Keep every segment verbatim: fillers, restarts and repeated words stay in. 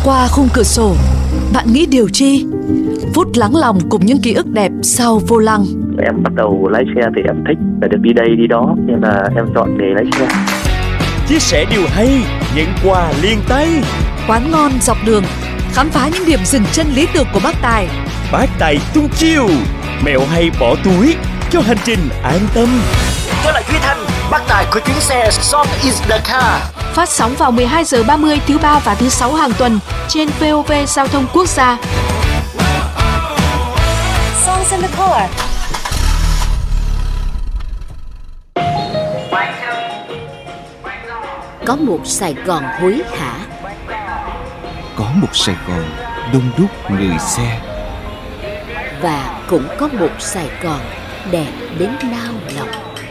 Qua khung cửa sổ, bạn nghĩ điều chi? Phút lắng lòng cùng những ký ức đẹp sau vô lăng. Em bắt đầu lái xe thì em thích phải được đi đây đi đó, nên là em chọn nghề lái xe. Chia sẻ điều hay, nhận quà liền tay. Quán ngon dọc đường, khám phá những điểm dừng chân lý tưởng của bác Tài. Bác Tài tung chiêu, mẹo hay bỏ túi cho hành trình an tâm. Tôi là Duy Thanh, bác Tài của chuyến xe Song is the car. Phát sóng vào mười hai giờ ba mươi thứ ba và thứ sáu hàng tuần trên vê o vê Giao thông Quốc gia. Songs in the car. Có một Sài Gòn hối hả, có một Sài Gòn đông đúc người xe, và cũng có một Sài Gòn đẹp đến nao lòng.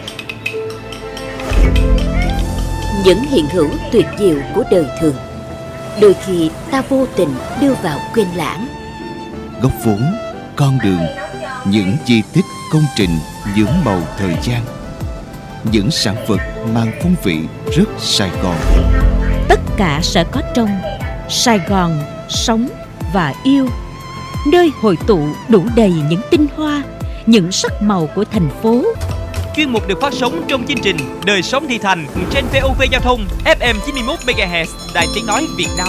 Những hiện hữu tuyệt diệu của đời thường, đôi khi ta vô tình đưa vào quên lãng. Góc vốn, con đường, những di tích công trình nhuốm màu thời gian, những sản vật mang phong vị rất Sài Gòn. Tất cả sẽ có trong Sài Gòn sống và yêu, nơi hội tụ đủ đầy những tinh hoa, những sắc màu của thành phố. Chuyên mục được phát sóng trong chương trình Đời sống thị thành trên vê o vê Giao thông ép em chín mươi mốt mê ga héc Đài Tiếng nói Việt Nam.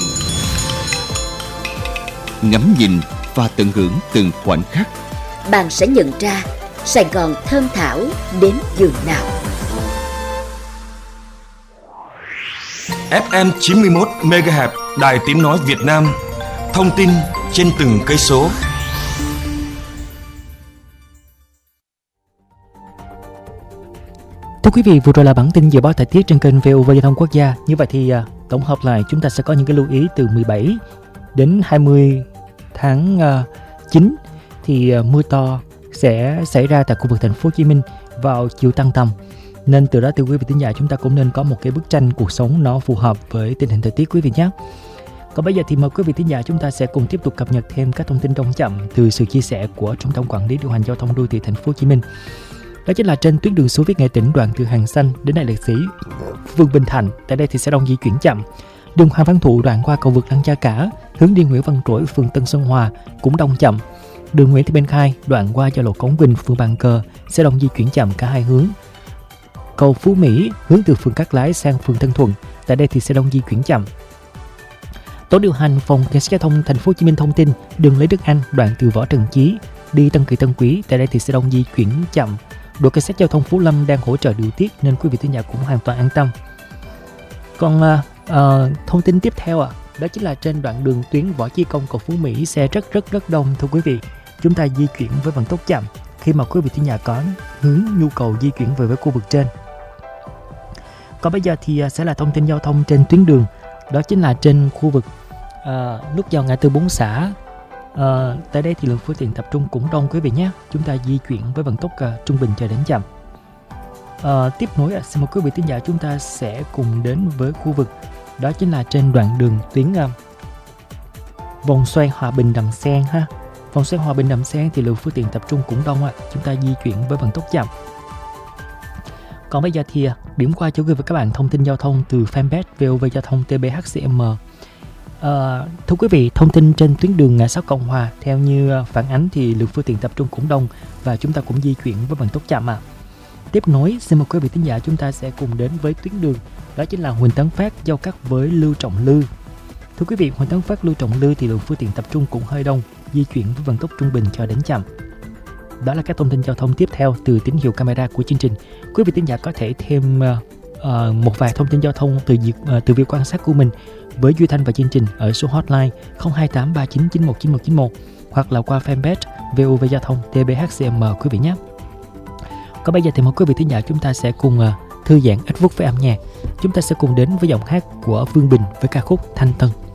Ngắm nhìn và tận hưởng từng khoảnh khắc, bạn sẽ nhận ra Sài Gòn thơm thảo đến giường nào. ép em chín mươi mốt mê ga héc Đài Tiếng nói Việt Nam. Thông tin trên từng cây số. Thưa quý vị, vừa rồi là bản tin dự báo thời tiết trên kênh vê o vê Giao thông Quốc gia. Như vậy thì à, tổng hợp lại chúng ta sẽ có những cái lưu ý từ mười bảy đến hai mươi tháng chín thì à, mưa to sẽ xảy ra tại khu vực thành phố Hồ Chí Minh vào chiều tăng tầm. Nên từ đó từ quý vị thính giả chúng ta cũng nên có một cái bức tranh cuộc sống nó phù hợp với tình hình thời tiết quý vị nhé. Còn bây giờ thì mời quý vị thính giả chúng ta sẽ cùng tiếp tục cập nhật thêm các thông tin đông chậm từ sự chia sẻ của Trung tâm Quản lý điều hành giao thông đô thị thành phố Hồ Chí Minh. Đó chính là trên tuyến đường Sú Viết Nghệ Tĩnh đoạn từ Hàng Xanh đến Đại Liệt Sĩ, phường Bình Thạnh, tại đây thì sẽ đông di chuyển chậm. Đường Hoàng Văn Thụ đoạn qua cầu vượt Lăng Cha Cả, hướng đi Nguyễn Văn Trỗi, phường Tân Xuân Hòa cũng đông chậm. Đường Nguyễn Thị Minh Khai đoạn qua giao lộ Cống Vinh, phường Bàn Cờ sẽ đông di chuyển chậm cả hai hướng. Cầu Phú Mỹ hướng từ phường Cát Lái sang phường Tân Thuận, tại đây thì sẽ đông di chuyển chậm. Tổ điều hành phòng cảnh sát giao thông thành phố Hồ Chí Minh thông tin đường Lê Đức Anh đoạn từ Võ Trần Chí đi Tân Kỳ Tân Quý, tại đây thì sẽ đông di chuyển chậm. Đội cảnh sát giao thông Phú Lâm đang hỗ trợ điều tiết nên quý vị thính giả cũng hoàn toàn an tâm. Còn uh, uh, thông tin tiếp theo à, đó chính là trên đoạn đường tuyến Võ Chí Công cầu Phú Mỹ xe rất rất rất đông. Thưa quý vị, chúng ta di chuyển với vận tốc chậm khi mà quý vị thính giả có hướng nhu cầu di chuyển về với khu vực trên. Còn bây giờ thì uh, sẽ là thông tin giao thông trên tuyến đường, đó chính là trên khu vực uh, nút giao ngã tư Bốn Xã. À, tại đây thì lượng phương tiện tập trung cũng đông quý vị nhé. Chúng ta di chuyển với vận tốc uh, trung bình cho đến chậm. À, tiếp nối uh, xin mời quý vị thính giả chúng ta sẽ cùng đến với khu vực đó chính là trên đoạn đường tuyến uh, vòng xoay Hòa Bình Đầm Sen ha. Vòng xoay Hòa Bình Đầm Sen thì lượng phương tiện tập trung cũng đông ạ. Uh. Chúng ta di chuyển với vận tốc chậm. Còn bây giờ thì uh, điểm qua cho quý vị và các bạn thông tin giao thông từ fanpage vê o vê Giao thông tê bê hát xê em. À, thưa quý vị, thông tin trên tuyến đường ngã sáu Cộng Hòa theo như phản ánh thì lượng phương tiện tập trung cũng đông và chúng ta cũng di chuyển với vận tốc chậm à. Tiếp nối, xin mời quý vị thính giả chúng ta sẽ cùng đến với tuyến đường đó chính là Huỳnh Tấn Phát giao cắt với Lưu Trọng Lư. Thưa quý vị, Huỳnh Tấn Phát Lưu Trọng Lư thì lượng phương tiện tập trung cũng hơi đông, di chuyển với vận tốc trung bình cho đến chậm. Đó là các thông tin giao thông tiếp theo từ tín hiệu camera của chương trình. Quý vị thính giả có thể thêm uh, một vài thông tin giao thông từ uh, từ việc quan sát của mình với Duy Thanh và chương trình ở số hotline không hai tám ba chín chín một chín một chín một hoặc là qua fanpage vê o vê Giao thông tê bê hát xê em quý vị nhé. Còn bây giờ thì mời quý vị thính giả chúng ta sẽ cùng uh, thư giãn ít phút với âm nhạc. Chúng ta sẽ cùng đến với giọng hát của Vương Bình với ca khúc Thanh Tân.